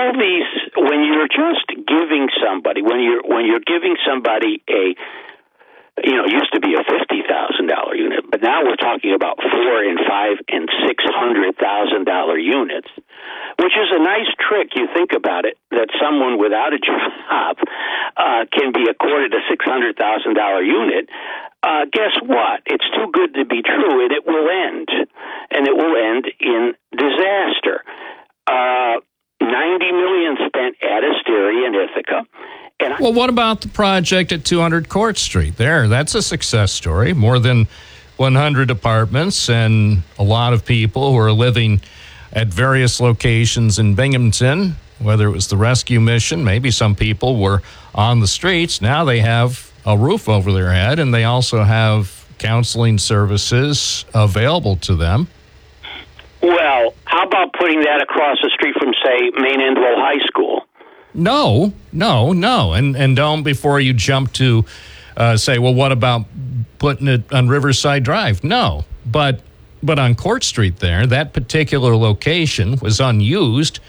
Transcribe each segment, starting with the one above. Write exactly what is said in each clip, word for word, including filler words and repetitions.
all these, when you're just giving somebody, when you're when you're giving somebody a, you know, it used to be a fifty thousand dollar unit, but now we're talking about four and five and six hundred thousand dollar units, which is a nice trick. You think about it, that someone without a job uh, can be accorded a six hundred thousand dollar unit. Uh, guess what? It's too good to be true, and it will end, and it will end in disaster. Uh, Ninety million spent at Asteria and Ithaca. And well, what about the project at two hundred Court Street? There, that's a success story. More than one hundred apartments and a lot of people who are living at various locations in Binghamton, whether it was the rescue mission, maybe some people were on the streets. Now they have a roof over their head, and they also have counseling services available to them. Well, how about putting that across the street from, say, Main Endwell High School? No, no, no. And and don't, before you jump to uh, say, well, what about putting it on Riverside Drive? No. But but on Court Street there, that particular location was unused.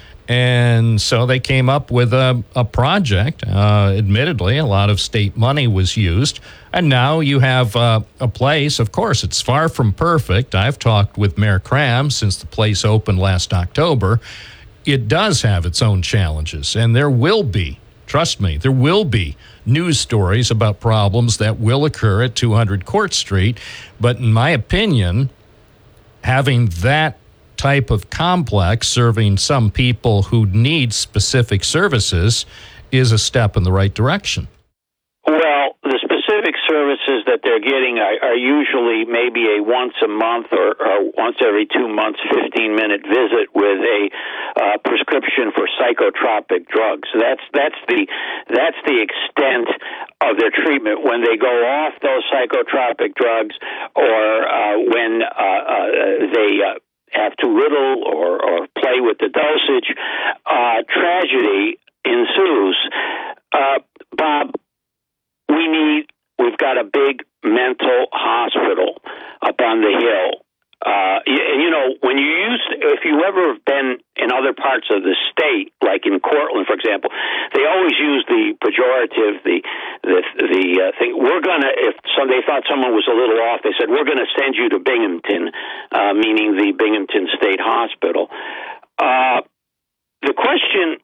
And so they came up with a, a project. Uh, admittedly, a lot of state money was used. And now you have uh, a place. Of course, it's far from perfect. I've talked with Mayor Cram since the place opened last October. It does have its own challenges, and there will be, trust me, there will be news stories about problems that will occur at two hundred Court Street. But in my opinion, having that type of complex serving some people who need specific services is a step in the right direction. Well, the specific services that they're getting are, are usually maybe a once a month or, or once every two months, fifteen-minute visit with a uh, prescription for psychotropic drugs. That's that's the that's the extent of their treatment. When they go off those psychotropic drugs, or uh, when uh, uh, they uh, have too little or, or play with the dosage, uh, tragedy ensues. Uh, Bob, we need, we've got a big mental hospital up on the hill. Uh, and, you know, when you use, if you ever have been in other parts of the state, like in Cortland, for example, they always use the pejorative, the the the uh, thing. We're gonna, if some they thought someone was a little off, they said we're gonna send you to Binghamton, uh, meaning the Binghamton State Hospital. Uh, the question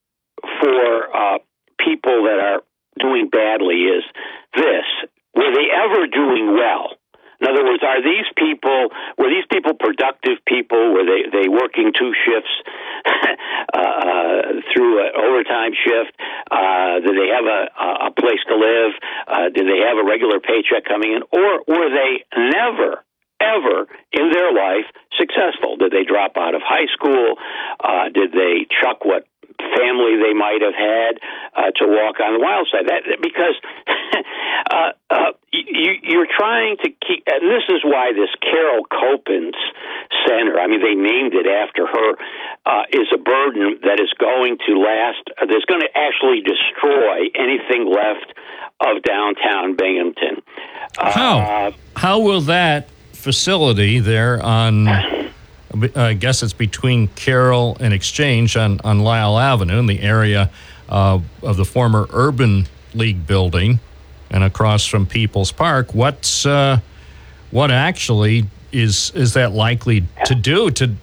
for uh, people that are doing badly is this: were they ever doing well? In other words, are these people, were these people productive people? Were they, they working two shifts uh, through an overtime shift? Uh, did they have a, a place to live? Uh, did they have a regular paycheck coming in? Or were they never, ever in their life successful? Did they drop out of high school? Uh, did they chuck what family they might have had uh, to walk on the wild side? That, because uh, uh, you, you're trying to keep, and this is why this Carol Copens Center, I mean, they named it after her, uh, is a burden that is going to last, uh, that's going to actually destroy anything left of downtown Binghamton. Uh, How? How will that facility there on, I guess it's between Carroll and Exchange on, on Lyle Avenue in the area uh, of the former Urban League building and across from People's Park, what's uh, what actually is is that likely to do to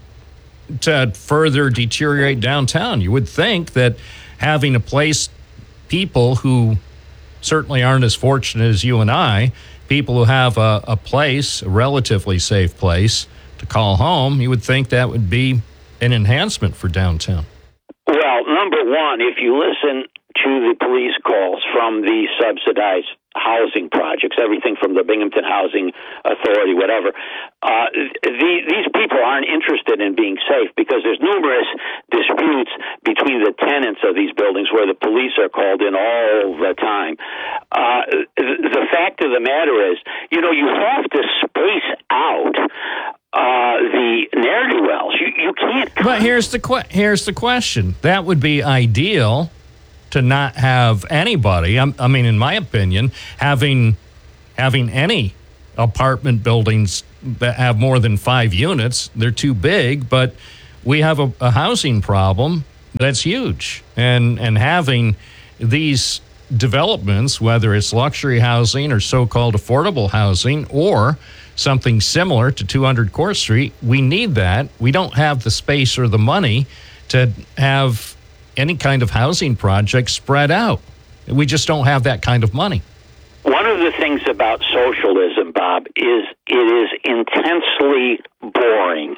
to further deteriorate downtown? You would think that having a place, people who certainly aren't as fortunate as you and I, people who have a, a place, a relatively safe place to call home, you would think that would be an enhancement for downtown. Well, number one, if you listen to the police calls from the subsidized housing projects, everything from the Binghamton Housing Authority, whatever, uh, the, these people aren't interested in being safe because there's numerous disputes between the tenants of these buildings where the police are called in all the time. Uh, the fact of the matter is, you know, you have to space out Uh, the ne'er-do-wells. You, you can't... But here's the que- here's the question. That would be ideal to not have anybody, I, I mean, in my opinion, having having any apartment buildings that have more than five units. They're too big, but we have a, a housing problem That's huge. And and having these developments, whether it's luxury housing or so-called affordable housing or something similar to two hundred Court Street, we need that. We don't have the space or the money to have any kind of housing project spread out. We just don't have that kind of money. One of the things about socialism, Bob, is it is intensely boring.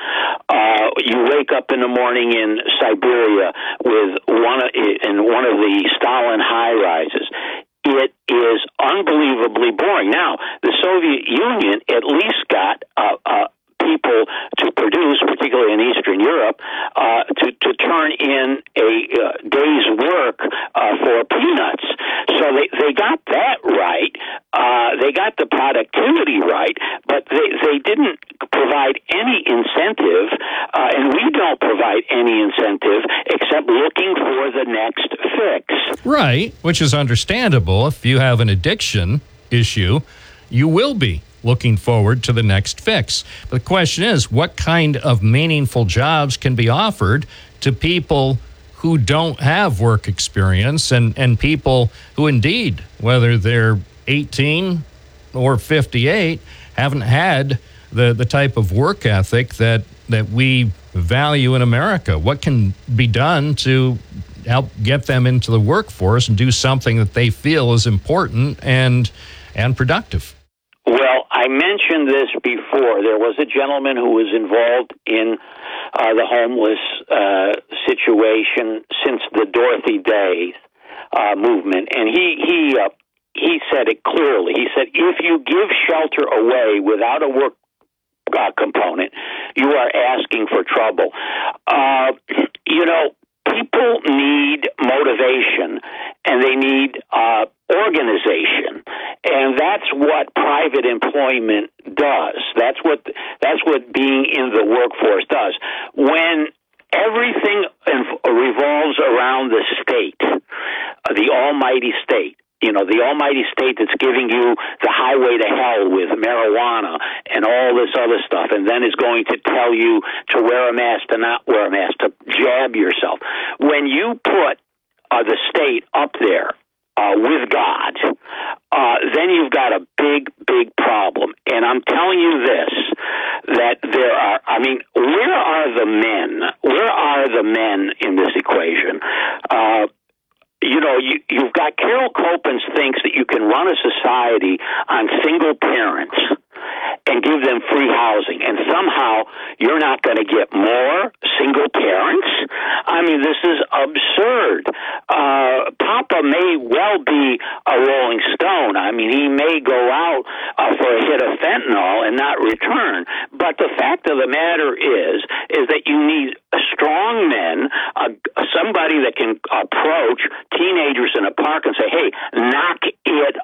Uh, you wake up in the morning in Siberia with one of, in one of the Stalin high-rises. It is unbelievably boring. Now, the Soviet Union at least got uh, uh, people to produce, particularly in Eastern Europe, uh, to, to turn in a uh, day's work uh, for peanuts. So they, they got that right. Uh, they got the productivity right, but they, they didn't provide any incentive, uh, and we don't provide any incentive except looking for the next fix. Right, which is understandable. If you have an addiction issue, you will be looking forward to the next fix. But the question is, what kind of meaningful jobs can be offered to people who don't have work experience and, and people who indeed, whether they're eighteen or fifty-eight, haven't had the, the type of work ethic that, that we value in America? What can be done to help get them into the workforce and do something that they feel is important and and productive? Well, I mentioned this before. There was a gentleman who was involved in uh, the homeless uh, situation since the Dorothy Day uh, movement, and he he uh, he said it clearly. He said, if you give shelter away without a work uh, component, you are asking for trouble. Uh, you know, people need motivation, and they need uh, organization, and that's what private employment does. That's what that's what being in the workforce does. When everything revolves around the state, uh, the almighty state, you know, the almighty state that's giving you the highway to hell with marijuana and all this other stuff, and then is going to tell you to wear a mask, to not wear a mask, to jab yourself. When you put uh, the state up there uh, with God, uh, then you've got a big, big problem. And I'm telling you this, that there are, I mean, where are the men? Where are the men in this equation? Uh, You know, you, you've got Carol Copens thinks that you can run a society on single parents and give them free housing, and somehow you're not going to get more single parents? I mean, this is absurd. Uh, Papa may well be a Rolling Stone. I mean, he may go out uh, for a hit of fentanyl and not return. But the fact of the matter is, is that you need strong men, uh, somebody that can approach teenagers in a park and say, hey, knock it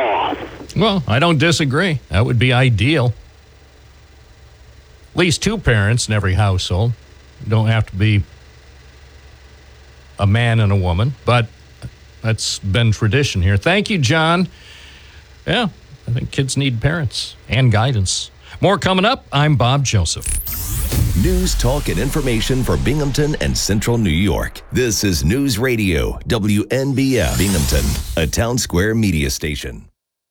off. Well, I don't disagree. That would be ideal. At least two parents in every household. You don't have to be a man and a woman, but that's been tradition here. Thank you, John. Yeah, I think kids need parents and guidance. More coming up. I'm Bob Joseph. News, talk, and information for Binghamton and Central New York. This is News Radio, W N B F Binghamton, a Town Square media station.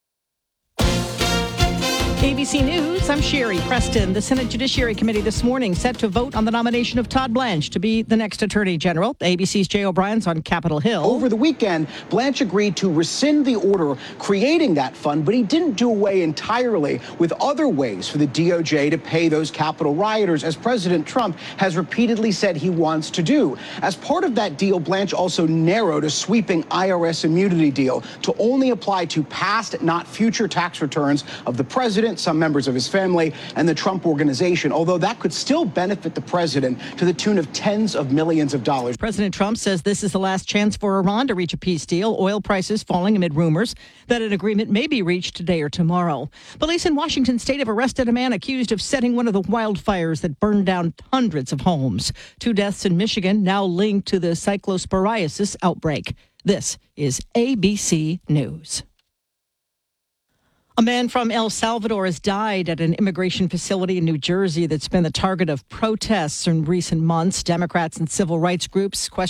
A B C News, I'm Sherry Preston. The Senate Judiciary Committee this morning set to vote on the nomination of Todd Blanche to be the next Attorney General. A B C's Jay O'Brien's on Capitol Hill. Over the weekend, Blanche agreed to rescind the order creating that fund, but he didn't do away entirely with other ways for the D O J to pay those Capitol rioters, as President Trump has repeatedly said he wants to do. As part of that deal, Blanche also narrowed a sweeping I R S immunity deal to only apply to past, not future tax returns of the president, some members of his family, and the Trump Organization, although that could still benefit the president to the tune of tens of millions of dollars. President Trump says this is the last chance for Iran to reach a peace deal, oil prices falling amid rumors that an agreement may be reached today or tomorrow. Police in Washington state have arrested a man accused of setting one of the wildfires that burned down hundreds of homes. Two deaths in Michigan now linked to the cyclosporiasis outbreak. This is A B C News. A man from El Salvador has died at an immigration facility in New Jersey that's been the target of protests in recent months. Democrats and civil rights groups question